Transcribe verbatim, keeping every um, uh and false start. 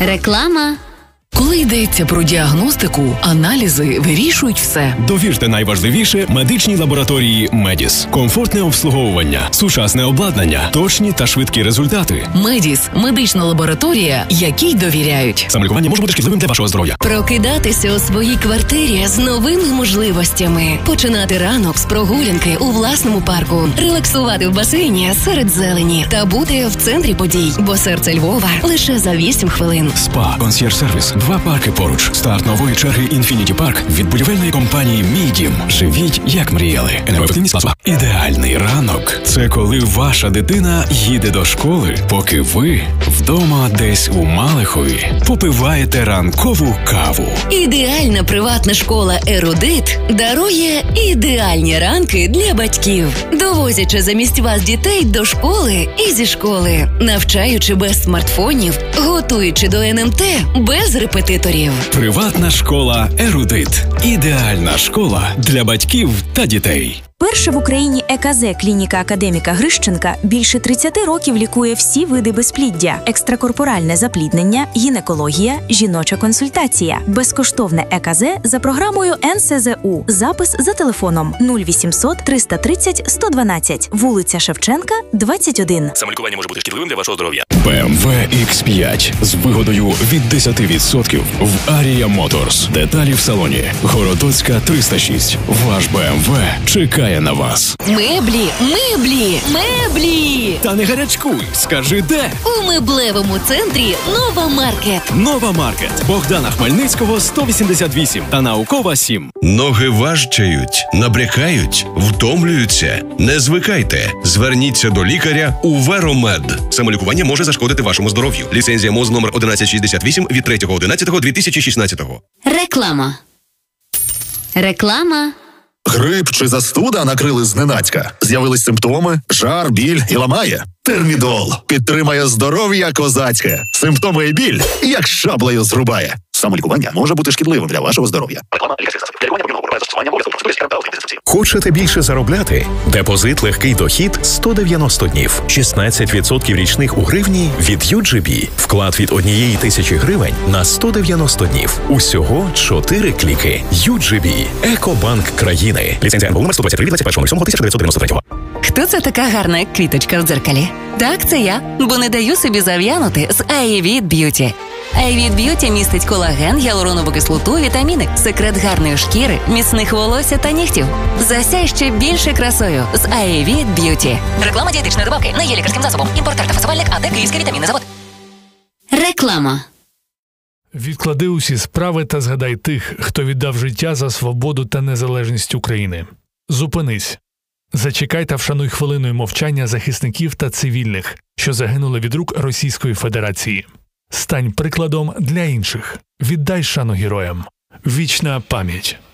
Реклама. Коли йдеться про діагностику, аналізи вирішують все. Довірте найважливіше медичній лабораторії «Медіс». Комфортне обслуговування, сучасне обладнання, точні та швидкі результати. «Медіс» – медична лабораторія, якій довіряють. Самолікування може бути шкідливим для вашого здоров'я. Прокидатися у своїй квартирі з новими можливостями. Починати ранок з прогулянки у власному парку. Релаксувати в басейні серед зелені. Та бути в центрі подій, бо серце Львова лише за вісім хвилин. Спа, консьєрж-сервіс, два парки поруч. Старт нової черги «Інфініті Парк» від будівельної компанії «Мій дім». Живіть, як мріяли. Енергоефективність класу А. Ідеальний ранок – це коли ваша дитина їде до школи, поки ви вдома десь у Малихові попиваєте ранкову каву. Ідеальна приватна школа «Ерудит» дарує ідеальні ранки для батьків, довозячи замість вас дітей до школи і зі школи, навчаючи без смартфонів, готуючи до ен ем те без репетиторів. Приватна школа «Ерудит» – ідеальна школа для батьків та дітей. Перша в Україні е ка зет клініка академіка Грищенка більше тридцяти років лікує всі види безпліддя, екстракорпоральне запліднення, гінекологія, жіноча консультація. Безкоштовне е ка зе за програмою ен ес зет у. Запис за телефоном нуль вісімсот триста тридцять сто дванадцять, вулиця Шевченка, двадцять один. Самолікування може бути шкідливим для вашого здоров'я. бе ем ве ікс п'ять з вигодою від десять відсотків в Арія Моторс. Деталі в салоні. Городоцька триста шість. Ваш бе ем ве чекає на вас. Меблі, меблі, меблі! Та не гарячкуй, скажи де? У меблевому центрі «Нова Маркет». Нова Маркет. Богдана Хмельницького, сто вісімдесят вісім та Наукова, сім. Ноги важчають, набрякають, втомлюються. Не звикайте. Зверніться до лікаря у Веромед. Самолікування може зашкодити вашому здоров'ю. Ліцензія МОЗ номер одинадцять шістдесят вісім від третього одинадцятого дві тисячі шістнадцятого. Реклама. Реклама. Грип чи застуда накрили зненацька. З'явились симптоми, жар, біль і ламає. Термідол підтримає здоров'я козацьке. Симптоми і біль як шаблею зрубає. Самолікування може бути шкідливим для вашого здоров'я. Реклама лікарських засобів. Для лікування потрібно застосування обов'язково процедури та антисептичні. Хочете більше заробляти? Депозит легкий дохід сто дев'яносто днів. шістнадцять відсотків річних у гривні від ю джі бі. Вклад від однієї тисячі гривень на сто дев'яносто днів. Усього чотири кліки. ю джі бі. Екобанк країни. Ліцензія ен бе у номер сто двадцять три від двадцять першого лютого тисяча дев'ятсот дев'яносто третього. Хто це така гарна як квіточка в дзеркалі? Так, це я, бо не даю собі зав'янути з Айвіт Б'юті. Айвіт Б'юті містить колаген, гіалуронову кислоту, вітаміни, секрет гарної шкіри, міцних волосся та нігтів. Засяй ще більше красою з Айвіт Б'юті. Реклама дієтичної добавки не є лікарським засобом. Імпортер та фасувальник АД Київський вітамінний завод. Реклама. Відклади усі справи та згадай тих, хто віддав життя за свободу та незалежність України. Зупинись. Зачекай та вшануй хвилиною мовчання захисників та цивільних, що загинули від рук Російської Федерації. Стань прикладом для інших. Віддай шану героям. Вічна пам'ять.